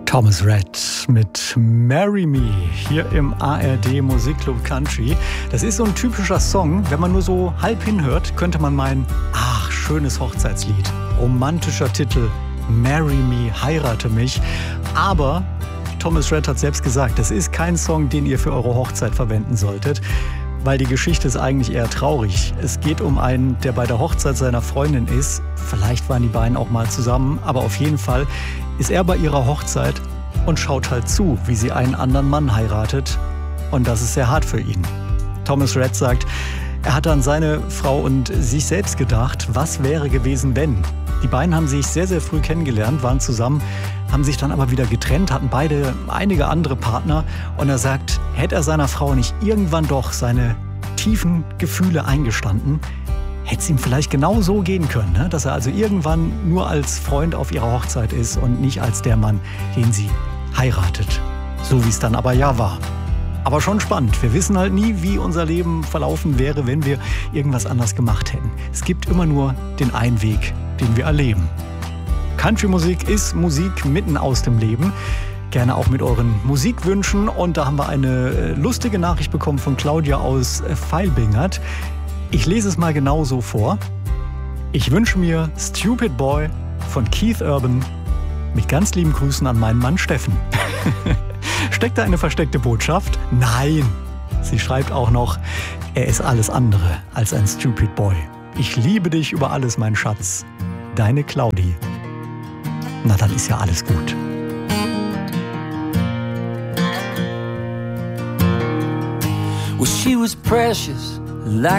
Thomas Rhett mit Marry Me hier im ARD Musikclub Country. Das ist so ein typischer Song. Wenn man nur so halb hinhört, könnte man meinen, ach, schönes Hochzeitslied. Romantischer Titel, Marry Me, heirate mich. Aber Thomas Rhett hat selbst gesagt, das ist kein Song, den ihr für eure Hochzeit verwenden solltet, weil die Geschichte ist eigentlich eher traurig. Es geht um einen, der bei der Hochzeit seiner Freundin ist. Vielleicht waren die beiden auch mal zusammen, aber auf jeden Fall ist er bei ihrer Hochzeit und schaut halt zu, wie sie einen anderen Mann heiratet. Und das ist sehr hart für ihn. Thomas Rhett sagt, er hat an seine Frau und sich selbst gedacht, was wäre gewesen, wenn? Die beiden haben sich sehr, sehr früh kennengelernt, waren zusammen, haben sich dann aber wieder getrennt, hatten beide einige andere Partner. Und er sagt, hätte er seiner Frau nicht irgendwann doch seine tiefen Gefühle eingestanden, hätte es ihm vielleicht genau so gehen können, ne? Dass er also irgendwann nur als Freund auf ihrer Hochzeit ist und nicht als der Mann, den sie heiratet. So wie es dann aber ja war. Aber schon spannend. Wir wissen halt nie, wie unser Leben verlaufen wäre, wenn wir irgendwas anders gemacht hätten. Es gibt immer nur den einen Weg, den wir erleben. Country-Musik ist Musik mitten aus dem Leben. Gerne auch mit euren Musikwünschen. Und da haben wir eine lustige Nachricht bekommen von Claudia aus Veilbingert. Ich lese es mal genau so vor. Ich wünsche mir Stupid Boy von Keith Urban mit ganz lieben Grüßen an meinen Mann Steffen. Steckt da eine versteckte Botschaft? Nein. Sie schreibt auch noch, er ist alles andere als ein Stupid Boy. Ich liebe dich über alles, mein Schatz. Deine Claudi. Na, dann ist ja alles gut. Well, she was precious, like